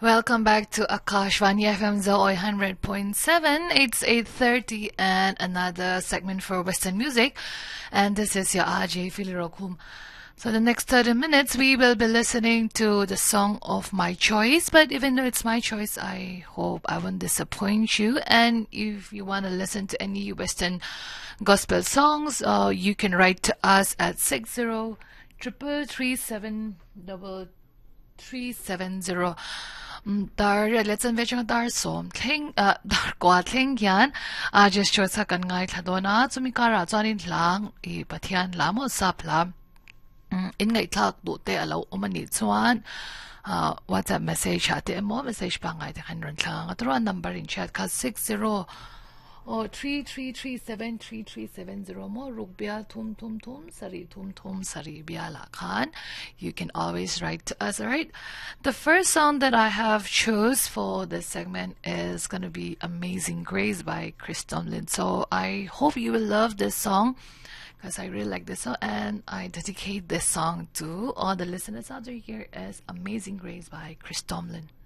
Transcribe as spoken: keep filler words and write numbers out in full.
Welcome back to Akashvani F M Zoe one hundred point seven. It's eight thirty and another segment for Western music. And this is your R J Filirokum. So the next thirty minutes we will be listening to the song of my choice. But even though it's my choice, I hope I won't disappoint you. And if you want to listen to any Western gospel songs, uh, you can write to us at six zero triple three seven double three seven zero. Dar letzten Wechang dar som tling uh dar kwa tling yan a just cho sa kan ngai thadona chumikara chanin lang I pathian lamo sapla in ngai thak du te alo omani chuan uh WhatsApp message ha te mo message pa ngai te kan ron thlang atro number in chat ka six zero or three three three seven three three seven zero mo rukbia tum tum tum sari tum tum sari biala khan. You can always write to us. Alright, the first song that I have chose for this segment is gonna be Amazing Grace by Chris Tomlin. So I hope you will love this song because I really like this song, and I dedicate this song to all the listeners out there. Here is Amazing Grace by Chris Tomlin.